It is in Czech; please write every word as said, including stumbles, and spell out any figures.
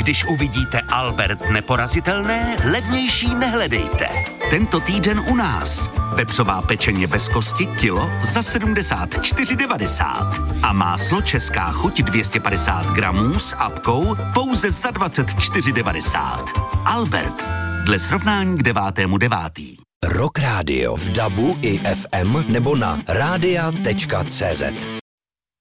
Když uvidíte Albert neporazitelné, levnější nehledejte. Tento týden u nás. Vepřová pečeně bez kosti kilo za sedmdesát čtyři devadesát. A máslo Česká chuť dvě stě padesát gramů s apkou pouze za dvacet čtyři devadesát. Albert. Dle srovnání k devátému devátý. Rock Radio v dabu i ef em nebo na rádia tečka cé zet.